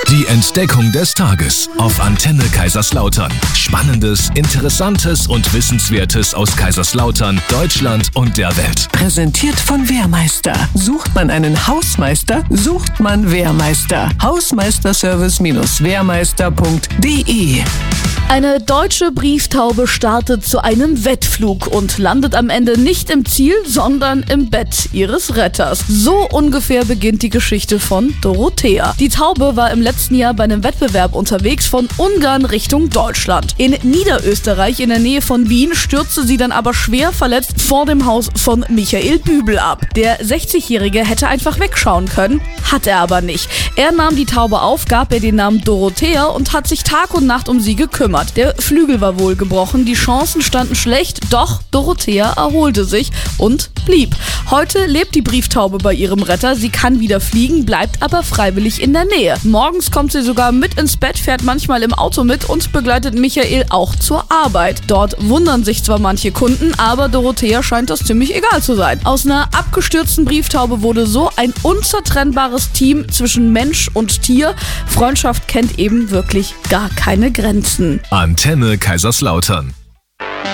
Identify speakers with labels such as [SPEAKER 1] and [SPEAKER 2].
[SPEAKER 1] Die Entdeckung des Tages auf Antenne Kaiserslautern. Spannendes, Interessantes und Wissenswertes aus Kaiserslautern, Deutschland und der Welt.
[SPEAKER 2] Präsentiert von Wehrmeister. Sucht man einen Hausmeister, sucht man Wehrmeister. Hausmeisterservice-wehrmeister.de.
[SPEAKER 3] Eine deutsche Brieftaube startet zu einem Wettflug und landet am Ende nicht im Ziel, sondern im Bett ihres Retters. So ungefähr beginnt die Geschichte von Dorothea. Die Taube war im letzten Jahr bei einem Wettbewerb unterwegs von Ungarn Richtung Deutschland. In Niederösterreich in der Nähe von Wien stürzte sie dann aber schwer verletzt vor dem Haus von Michael Bübel ab. Der 60-Jährige hätte einfach wegschauen können, hat er aber nicht. Er nahm die Taube auf, gab ihr den Namen Dorothea und hat sich Tag und Nacht um sie gekümmert. Der Flügel war wohl gebrochen, die Chancen standen schlecht, doch Dorothea erholte sich und blieb. Heute lebt die Brieftaube bei ihrem Retter, sie kann wieder fliegen, bleibt aber freiwillig in der Nähe. Morgens kommt sie sogar mit ins Bett, fährt manchmal im Auto mit und begleitet Michael auch zur Arbeit. Dort wundern sich zwar manche Kunden, aber Dorothea scheint das ziemlich egal zu sein. Aus einer abgestürzten Brieftaube wurde so ein unzertrennbares Team zwischen Mensch und Tier. Freundschaft kennt eben wirklich gar keine Grenzen.
[SPEAKER 1] Antenne Kaiserslautern.